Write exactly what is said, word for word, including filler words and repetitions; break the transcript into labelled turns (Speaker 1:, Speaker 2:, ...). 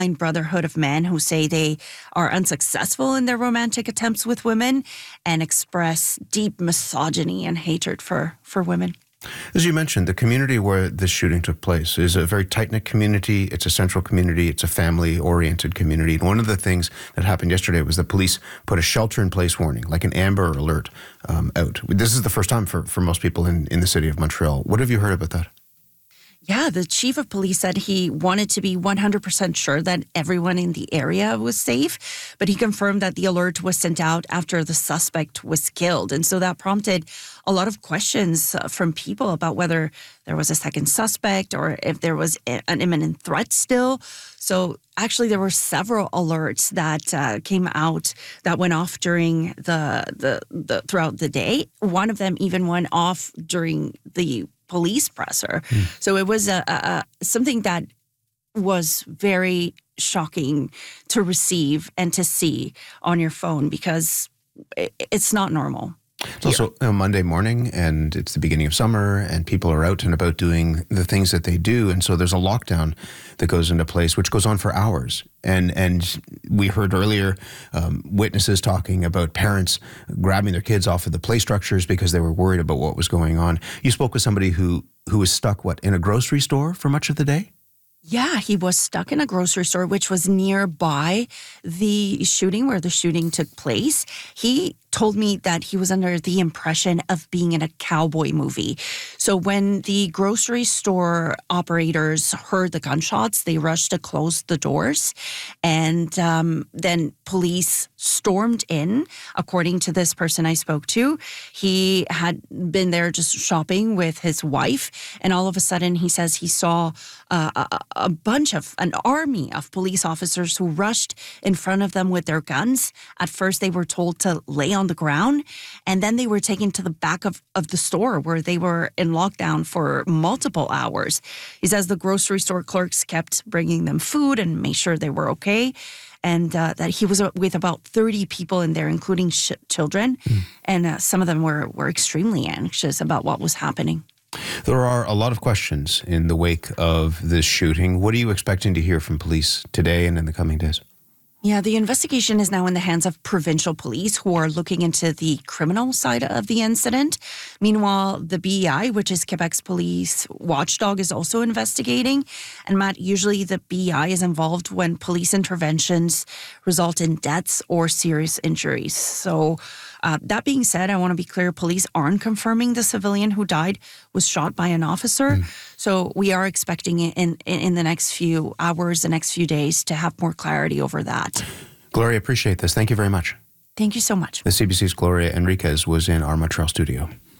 Speaker 1: brotherhood of men who say they are unsuccessful in their romantic attempts with women and express deep misogyny and hatred for, for women.
Speaker 2: As you mentioned, the community where this shooting took place is a very tight-knit community. It's a central community. It's a family-oriented community. And one of the things that happened yesterday was the police put a shelter-in-place warning, like an Amber Alert, um, out. This is the first time for, for most people in, in the city of Montreal. What have you heard about that?
Speaker 1: Yeah, the chief of police said he wanted to be one hundred percent sure that everyone in the area was safe, but he confirmed that the alert was sent out after the suspect was killed. And so that prompted a lot of questions uh, from people about whether there was a second suspect or if there was a, an imminent threat still. So actually, there were several alerts that uh, came out that went off during the, the the throughout the day. One of them even went off during the police presser. Mm. So it was a, a, a something that was very shocking to receive and to see on your phone because it, it's not normal.
Speaker 2: It's also a Monday morning, and it's the beginning of summer, and people are out and about doing the things that they do, and so there's a lockdown that goes into place, which goes on for hours. And and we heard earlier um, witnesses talking about parents grabbing their kids off of the play structures because they were worried about what was going on. You spoke with somebody who who was stuck, what, in a grocery store for much of the day?
Speaker 1: Yeah, he was stuck in a grocery store, which was nearby the shooting where the shooting took place. He told me that he was under the impression of being in a cowboy movie. So when the grocery store operators heard the gunshots, they rushed to close the doors. And um, then police stormed in, according to this person I spoke to. He had been there just shopping with his wife. And all of a sudden, he says he saw uh, a, a bunch of, an army of police officers who rushed in front of them with their guns. At first, they were told to lay on the ground, and then they were taken to the back of, of the store where they were in lockdown for multiple hours. He says the grocery store clerks kept bringing them food and made sure they were okay, and uh, that he was with about thirty people in there, including sh- children, mm. and uh, some of them were, were extremely anxious about what was happening.
Speaker 2: There are a lot of questions in the wake of this shooting. What are you expecting to hear from police today and in the coming days?
Speaker 1: Yeah, the investigation is now in the hands of provincial police who are looking into the criminal side of the incident. Meanwhile, the B E I, which is Quebec's police watchdog, is also investigating. And Matt, usually the B E I is involved when police interventions result in deaths or serious injuries. So uh, that being said, I want to be clear, police aren't confirming the civilian who died was shot by an officer. Mm. So we are expecting it in, in the next few hours, the next few days, to have more clarity over that.
Speaker 2: Gloria, appreciate this. Thank you very much.
Speaker 1: Thank you so much.
Speaker 2: The C B C's Gloria Enriquez was in our Montreal studio.